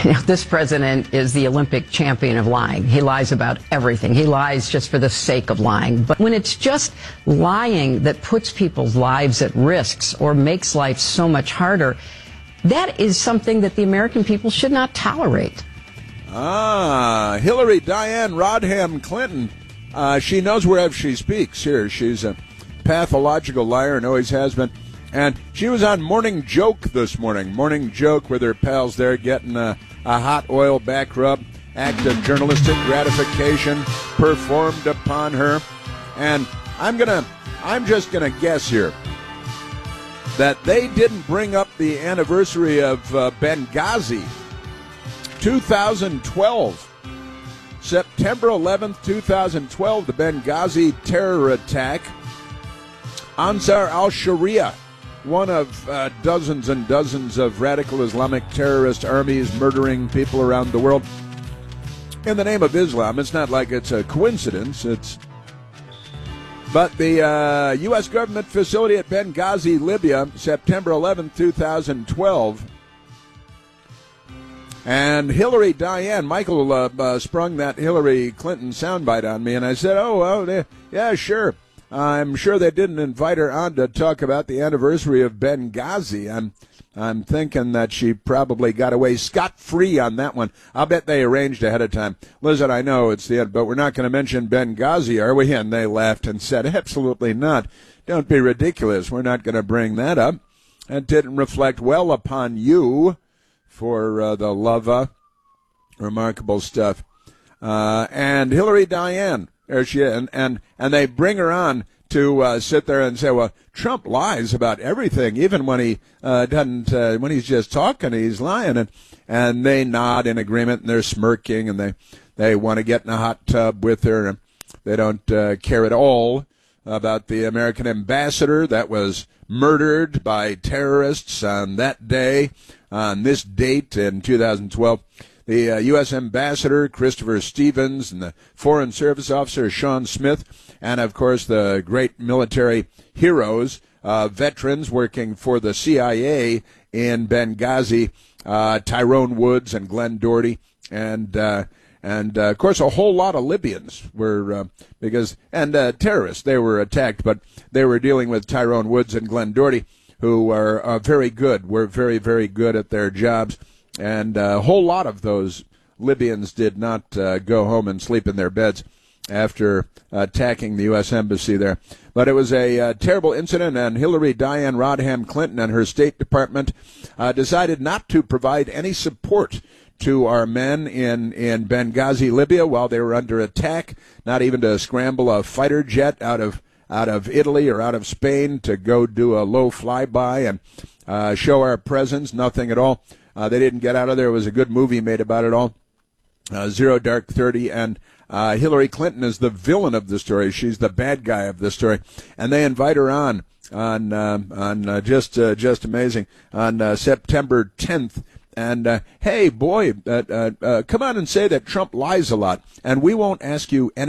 This president is the Olympic champion of lying. He lies about everything. He lies just for the sake of lying. But when it's just lying that puts people's lives at risks or makes life so much harder, that is something that the American people should not tolerate. Hillary Diane Rodham Clinton. She knows wherever she speaks here. She's a pathological liar and always has been. And she was on Morning Joke this morning. Morning Joke with her pals there getting a hot oil back rub, act of journalistic gratification performed upon her. And I'm just gonna guess here that they didn't bring up the anniversary of Benghazi 2012. September 11th, 2012, the Benghazi terror attack. Ansar al-Sharia, one of dozens and dozens of radical Islamic terrorist armies murdering people around the world in the name of Islam. It's not like it's a coincidence. But the U.S. government facility at Benghazi, Libya, September 11th, 2012. And Hillary Diane, Michael sprung that Hillary Clinton soundbite on me, and I said, yeah, sure. I'm sure they didn't invite her on to talk about the anniversary of Benghazi. I'm thinking that she probably got away scot-free on that one. I'll bet they arranged ahead of time. Listen, I know it's the end, but we're not going to mention Benghazi, are we? And they laughed and said, absolutely not. Don't be ridiculous. We're not going to bring that up. It didn't reflect well upon you for the love. Remarkable stuff. And Hillary Diane. There she is, and they bring her on to sit there and say, well, Trump lies about everything, even when he doesn't. When he's just talking, he's lying, and they nod in agreement, and they're smirking, and they want to get in a hot tub with her. And they don't care at all about the American ambassador that was murdered by terrorists on that day, on this date in 2012. The U.S. Ambassador, Christopher Stevens, and the Foreign Service Officer, Sean Smith, and, of course, the great military heroes, veterans working for the CIA in Benghazi, Tyrone Woods and Glenn Doherty, and of course, a whole lot of Libyans were, terrorists. They were attacked, but they were dealing with Tyrone Woods and Glenn Doherty, who are very good, were very, very good at their jobs. And a whole lot of those Libyans did not go home and sleep in their beds after attacking the U.S. Embassy there. But it was a terrible incident, and Hillary Diane Rodham Clinton and her State Department decided not to provide any support to our men in Benghazi, Libya, while they were under attack, not even to scramble a fighter jet out of Italy or out of Spain to go do a low flyby and show our presence, nothing at all. They didn't get out of there. It was a good movie made about it all. Zero Dark 30, and Hillary Clinton is the villain of the story. She's the bad guy of the story, and they invite her on just amazing on September 10th. And hey, boy, come on and say that Trump lies a lot, and we won't ask you any.